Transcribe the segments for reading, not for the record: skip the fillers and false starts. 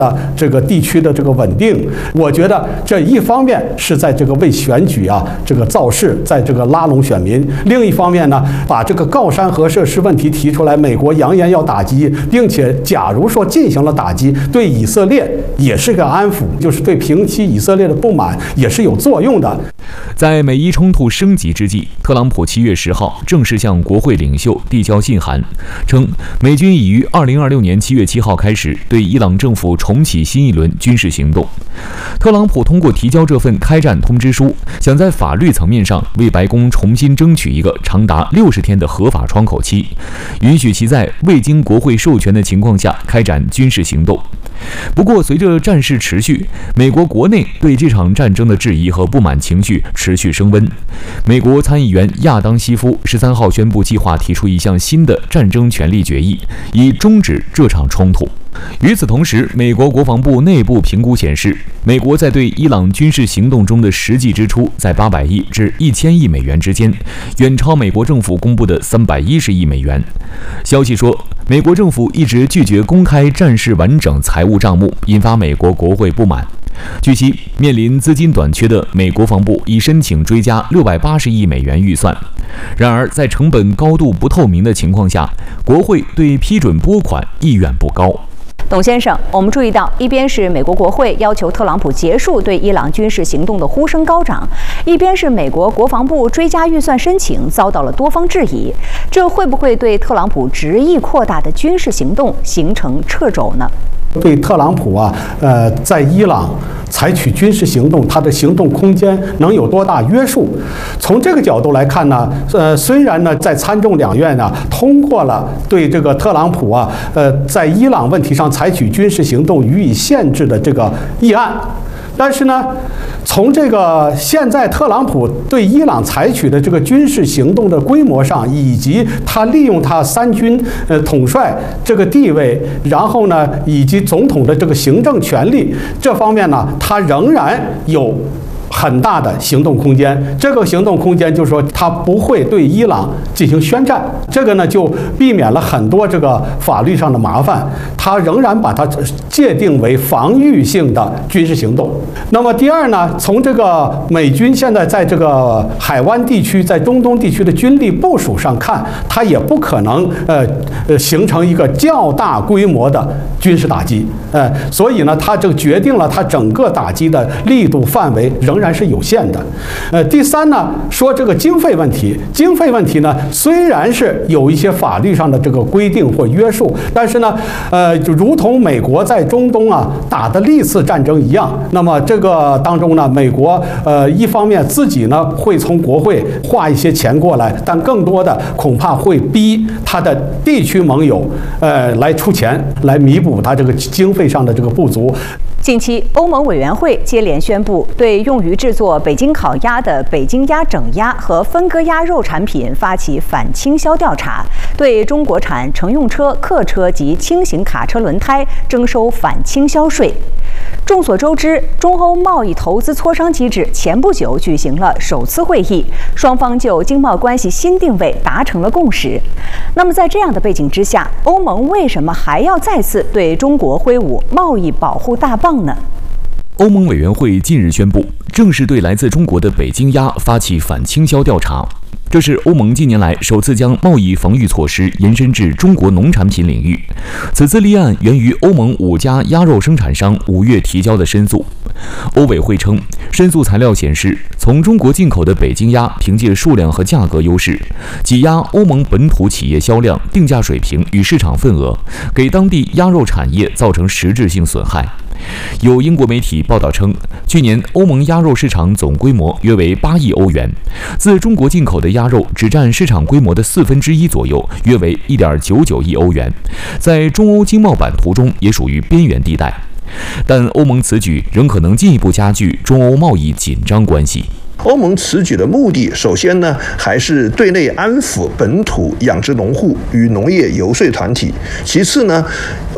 这个地区的这个稳定。我觉得这一方面是在这个为选举这个造势，在这个拉拢选民；另一方面呢，把这个高山核设施问题提出来，美国扬言要打击，并且假如说进行了打击，对以色列也是个安抚，就是对平息以色列的不满也是有作用的。 在美伊冲突升级之际，特朗普7月10号正式向国会领袖递交信函，称美军已于2026年7月7号开始对伊朗政府重启新一轮军事行动。特朗普通过提交这份开战通知书，想在法律层面上为白宫重新争取一个长达60天的合法窗口期，允许其在未经国会授权的情况下开展军事行动。不过，随着战事持续，美国国内对这场战争的质疑和不满情绪持续升温。美国参议员亚当西夫13号宣布计划提出一项新的战争权利决议，以终止这场冲突。与此同时，美国国防部内部评估显示，美国在对伊朗军事行动中的实际支出在800亿至1000亿美元之间，远超美国政府公布的310亿美元。消息说，美国政府一直拒绝公开战事完整财务账目，引发美国国会不满。据悉，面临资金短缺的美国防部已申请追加680亿美元预算。然而，在成本高度不透明的情况下，国会对批准拨款意愿不高。 董先生，我们注意到，一边是美国国会要求特朗普结束对伊朗军事行动的呼声高涨，一边是美国国防部追加预算申请遭到了多方质疑，这会不会对特朗普执意扩大的军事行动形成掣肘呢？ 对特朗普在伊朗采取军事行动，他的行动空间能有多大约束？从这个角度来看呢，虽然呢在参众两院呢通过了对这个特朗普在伊朗问题上采取军事行动予以限制的这个议案。但是呢，从这个现在特朗普对伊朗采取的这个军事行动的规模上，以及他利用他三军统帅这个地位，然后呢，以及总统的这个行政权力这方面呢，他仍然有很大的行动空间。这个行动空间就是说，他不会对伊朗进行宣战，这个呢就避免了很多这个法律上的麻烦。他仍然把它界定为防御性的军事行动。那么第二呢，从这个美军现在在这个海湾地区、在中东地区的军力部署上看，它也不可能形成一个较大规模的军事打击。所以呢，它就决定了它整个打击的力度范围仍然是有限的。第三呢，说这个经费问题，经费问题呢，虽然是有一些法律上的这个规定或约束，但是呢，就如同美国在中东打的历次战争一样，那么这个当中呢，美国一方面自己呢会从国会划一些钱过来，但更多的恐怕会逼他的地区盟友来出钱来弥补他这个经费上的这个不足。 近期，欧盟委员会接连宣布对用于制作北京烤鸭的北京鸭整鸭和分割鸭肉产品发起反倾销调查，对中国产乘用车、客车及轻型卡车轮胎征收反倾销税。众所周知，中欧贸易投资磋商机制前不久举行了首次会议，双方就经贸关系新定位达成了共识。那么在这样的背景之下，欧盟为什么还要再次对中国挥舞贸易保护大棒呢？ 欧盟委员会近日宣布，正式对来自中国的北京鸭发起反倾销调查。这是欧盟近年来首次将贸易防御措施延伸至中国农产品领域。此次立案源于欧盟5家鸭肉生产商5月提交的申诉。欧委会称，申诉材料显示，从中国进口的北京鸭凭借数量和价格优势，挤压欧盟本土企业销量、定价水平与市场份额，给当地鸭肉产业造成实质性损害。有英国媒体报道称，去年欧盟鸭肉市场总规模约为8亿欧元，自中国进口的鸭肉只占市场规模的1/4左右，约为1.99亿欧元，在中欧经贸版图中也属于边缘地带。但欧盟此举仍可能进一步加剧中欧贸易紧张关系。 欧盟此举的目的，首先呢，还是对内安抚本土养殖农户与农业游说团体；其次呢，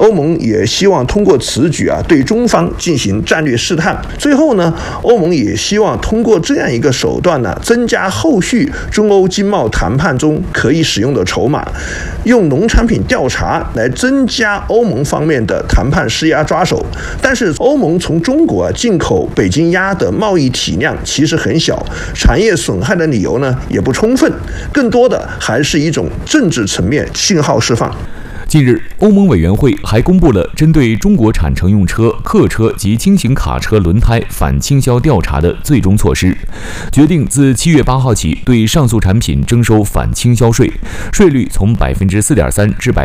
欧盟也希望通过此举对中方进行战略试探。最后呢，欧盟也希望通过这样一个手段呢，增加后续中欧经贸谈判中可以使用的筹码，用农产品调查来增加欧盟方面的谈判施压抓手。但是欧盟从中国进口北京鸭的贸易体量其实很小，产业损害的理由呢也不充分，更多的还是一种政治层面信号释放。 近日，欧盟委员会还公布了针对中国产乘用车、客车及轻型卡车轮胎反倾销调查的最终措施，决定自7月8号起对上述产品征收反倾销税，税率从4.3%至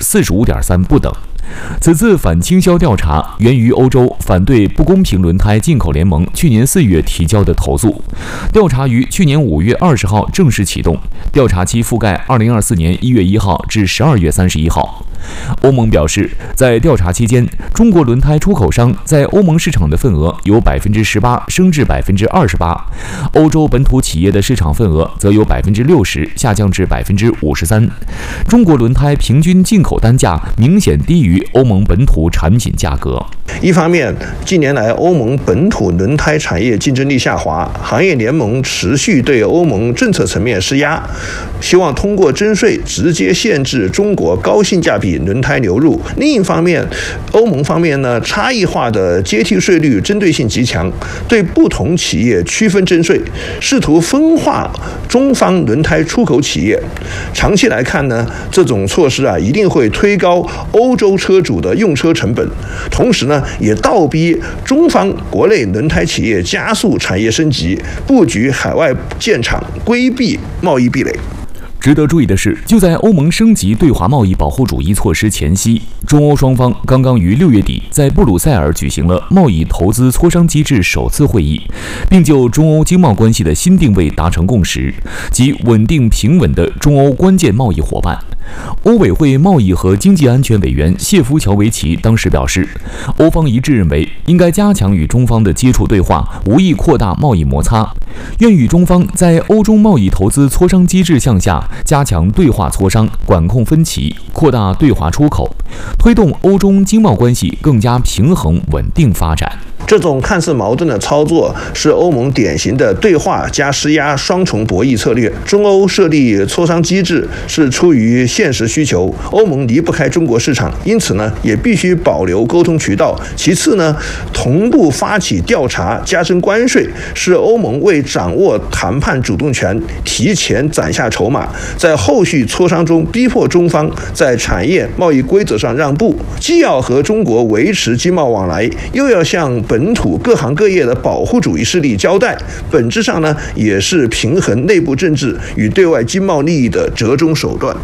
45.3%不等。此次反倾销调查源于欧洲反对不公平轮胎进口联盟去年4月提交的投诉，调查于去年5月20号正式启动，调查期覆盖2024年1月1号至12月31号。欧盟表示，在调查期间，中国轮胎出口商在欧盟市场的份额由18%升至28%，欧洲本土企业的市场份额则由60%下降至53%。中国轮胎平均进口单价明显低于欧盟本土产品价格。 一方面，近年来欧盟本土轮胎产业竞争力下滑，行业联盟持续对欧盟政策层面施压，希望通过征税直接限制中国高性价比轮胎流入。另一方面，欧盟方面呢，差异化的阶梯税率针对性极强，对不同企业区分征税，试图分化中方轮胎出口企业。长期来看呢，这种措施一定会推高欧洲车主的用车成本，同时呢，也倒逼中方国内轮胎企业加速产业升级，布局海外建厂，规避贸易壁垒。 值得注意的是，就在欧盟升级对华贸易保护主义措施前夕，中欧双方刚刚于6月底在布鲁塞尔举行了贸易投资磋商机制首次会议，并就中欧经贸关系的新定位达成共识，即稳定平稳的中欧关键贸易伙伴。欧委会贸易和经济安全委员谢夫乔维奇当时表示，欧方一致认为应该加强与中方的接触对话，无意扩大贸易摩擦，愿与中方在欧中贸易投资磋商机制项下加强对话磋商，管控分歧，扩大对华出口，推动欧中经贸关系更加平衡稳定发展。 这种看似矛盾的操作是欧盟典型的对话加施压双重博弈策略。中欧设立磋商机制是出于现实需求，欧盟离不开中国市场，因此呢，也必须保留沟通渠道。其次呢，同步发起调查，加征关税，是欧盟为掌握谈判主动权提前攒下筹码，在后续磋商中逼迫中方在产业贸易规则上让步，既要和中国维持经贸往来，又要向本土各行各业的保护主义势力交代，本质上呢，也是平衡内部政治与对外经贸利益的折中手段。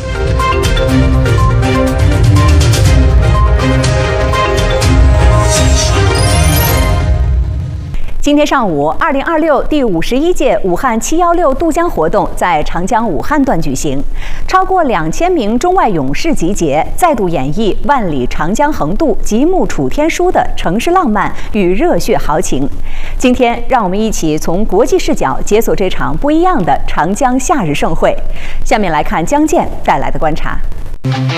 今天上午，2026第51届武汉716渡江活动在长江武汉段举行，超过2000名中外勇士集结，再度演绎“万里长江横渡，极目楚天舒”的城市浪漫与热血豪情。今天，让我们一起从国际视角解锁这场不一样的长江夏日盛会。下面来看江健带来的观察。